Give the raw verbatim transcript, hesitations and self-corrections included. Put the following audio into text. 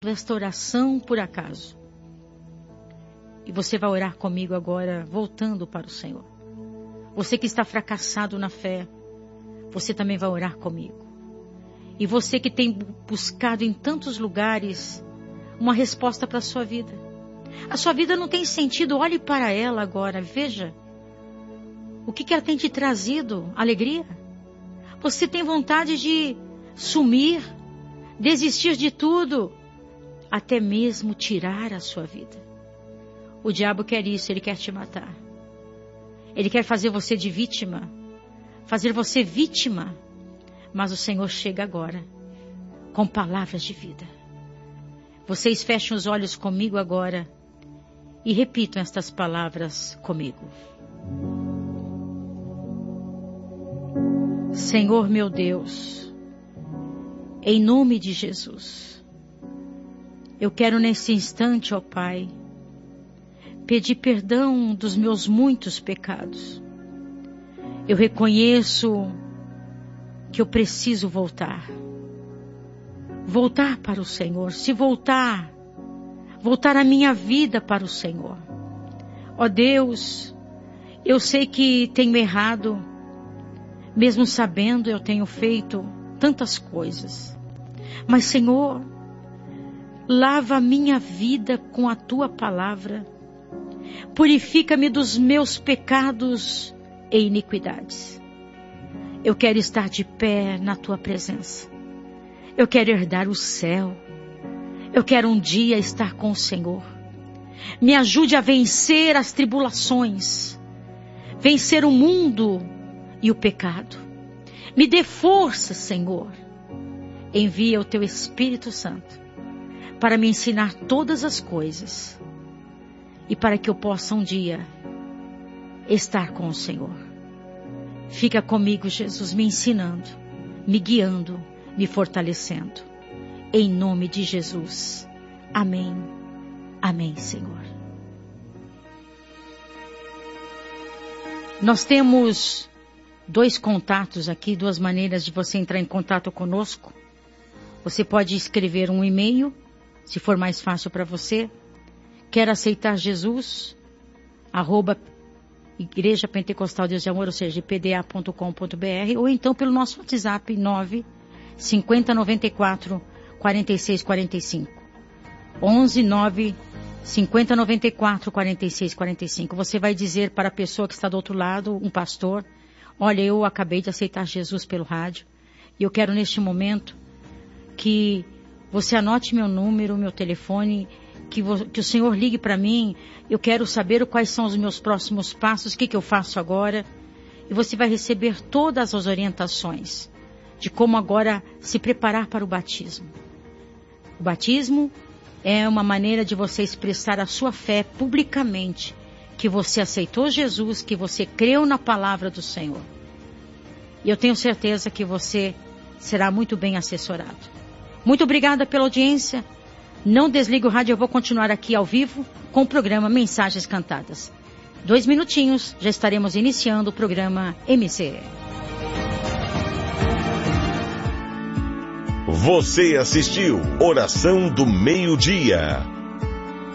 esta oração por acaso. E você vai orar comigo agora, voltando para o Senhor. Você que está fracassado na fé, você também vai orar comigo. E você que tem buscado em tantos lugares uma resposta para a sua vida. A sua vida não tem sentido, olhe para ela agora, veja. O que, que ela tem te trazido? Alegria? Você tem vontade de sumir, desistir de tudo, até mesmo tirar a sua vida. O diabo quer isso, ele quer te matar. Ele quer fazer você de vítima, fazer você vítima. Mas o Senhor chega agora, com palavras de vida. Vocês fechem os olhos comigo agora e repitam estas palavras comigo. Senhor meu Deus, em nome de Jesus, eu quero nesse instante, ó Pai, pedir perdão dos meus muitos pecados. Eu reconheço que eu preciso voltar. Voltar para o Senhor. Se voltar, voltar a minha vida para o Senhor. Ó Deus, eu sei que tenho errado, mesmo sabendo eu tenho feito tantas coisas. Mas Senhor, lava a minha vida com a Tua palavra. Purifica-me dos meus pecados e iniquidades. Eu quero estar de pé na Tua presença. Eu quero herdar o céu. Eu quero um dia estar com o Senhor. Me ajude a vencer as tribulações, vencer o mundo e o pecado. Me dê força, Senhor. Envia o Teu Espírito Santo para me ensinar todas as coisas e para que eu possa um dia estar com o Senhor. Fica comigo, Jesus, me ensinando, me guiando, me fortalecendo. Em nome de Jesus. Amém. Amém, Senhor. Nós temos dois contatos aqui, duas maneiras de você entrar em contato conosco. Você pode escrever um e-mail, se for mais fácil para você. Quer aceitar Jesus? Arroba Igreja Pentecostal Deus de Amor, ou seja, p d a ponto com ponto b r, ou então pelo nosso WhatsApp nove cinco zero nove quatro quatro seis quatro cinco. onze nove cinco zero nove quatro quatro seis quatro cinco. Você vai dizer para a pessoa que está do outro lado, um pastor: olha, eu acabei de aceitar Jesus pelo rádio e eu quero neste momento que você anote meu número, meu telefone, que, vo, que o Senhor ligue para mim. Eu quero saber quais são os meus próximos passos, o que, que eu faço agora. E você vai receber todas as orientações de como agora se preparar para o batismo. O batismo é uma maneira de você expressar a sua fé publicamente, que você aceitou Jesus, que você creu na palavra do Senhor. E eu tenho certeza que você será muito bem assessorado. Muito obrigada pela audiência. Não desligue o rádio, eu vou continuar aqui ao vivo com o programa Mensagens Cantadas. Dois minutinhos, já estaremos iniciando o programa M C. Você assistiu Oração do Meio-Dia.